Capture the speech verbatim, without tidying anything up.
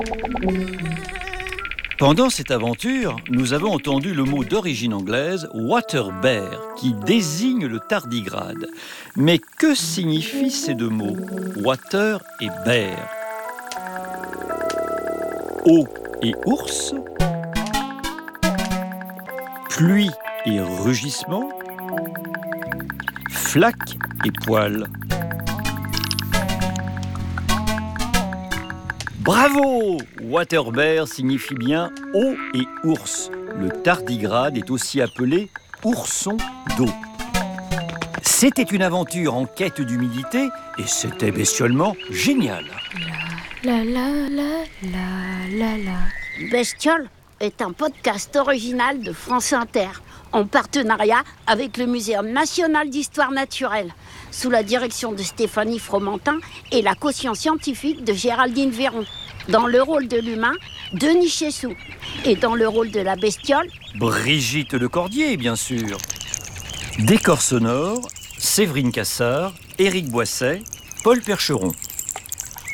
Pendant cette aventure, nous avons entendu le mot d'origine anglaise « water bear » qui désigne le tardigrade. Mais que signifient ces deux mots, water et bear? Eau et ours? Pluie et rugissement? Flaque et poil? Bravo! Water bear signifie bien eau et ours. Le tardigrade est aussi appelé ourson d'eau. C'était une aventure en quête d'humidité et c'était bestiolement génial. La la la la la la. Bestiole est un podcast original de France Inter, en partenariat avec le Muséum national d'histoire naturelle, sous la direction de Stéphanie Fromentin et la caution scientifique de Géraldine Véron. Dans le rôle de l'humain, Denis Chessou. Et dans le rôle de la bestiole, Brigitte Lecordier, bien sûr. Décor sonore, Séverine Cassard, Éric Boisset, Paul Percheron.